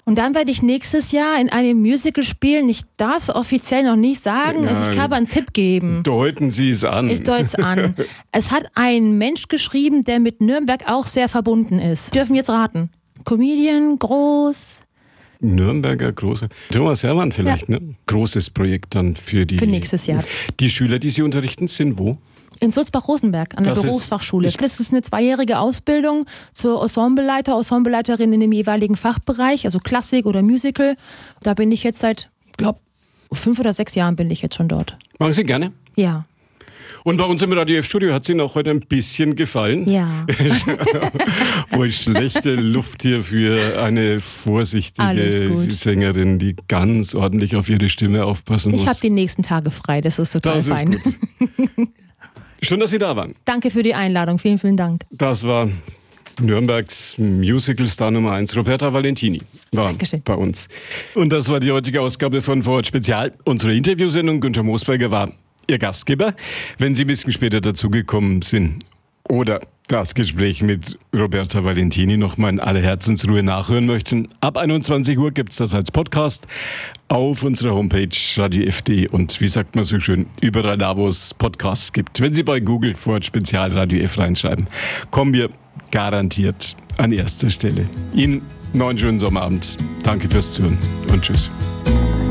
Und dann werde ich nächstes Jahr in einem Musical spielen. Ich darf es offiziell noch nicht sagen, also ich kann aber einen Tipp geben. Deuten Sie es an. Ich deute es an. Es hat ein Mensch geschrieben, der mit Nürnberg auch sehr verbunden ist. Sie dürfen jetzt raten. Comedian, groß. Nürnberger große. Thomas Hermann vielleicht, ne? Großes Projekt dann für nächstes Jahr. Die Schüler, die Sie unterrichten, sind wo? In Sulzbach-Rosenberg an der Berufsfachschule. Das ist eine 2-jährige Ausbildung zur Ensembleleiterin in dem jeweiligen Fachbereich, also Klassik oder Musical. Da bin ich jetzt seit, 5 oder 6 Jahren bin ich jetzt schon dort. Machen Sie gerne? Ja. Und bei uns im Radio F-Studio hat es Ihnen auch heute ein bisschen gefallen. Ja. Wohl schlechte Luft hier für eine vorsichtige Sängerin, die ganz ordentlich auf ihre Stimme aufpassen muss. Ich habe die nächsten Tage frei, das ist total fein. Ist gut. Schön, dass Sie da waren. Danke für die Einladung, vielen, vielen Dank. Das war Nürnbergs Musical-Star Nummer 1, Roberta Valentini, war bei uns. Und das war die heutige Ausgabe von Vorort Spezial. Unsere Interviewsendung. Günther Moosberger war Ihr Gastgeber. Wenn Sie ein bisschen später dazugekommen sind oder das Gespräch mit Roberta Valentini noch mal in aller Herzensruhe nachhören möchten, ab 21 Uhr gibt es das als Podcast auf unserer Homepage Radio FD und wie sagt man so schön, überall da, wo es Podcasts gibt. Wenn Sie bei Google Vorort Spezial Radio F reinschreiben, kommen wir garantiert an erster Stelle. Ihnen noch einen schönen Sommerabend. Danke fürs Zuhören und tschüss.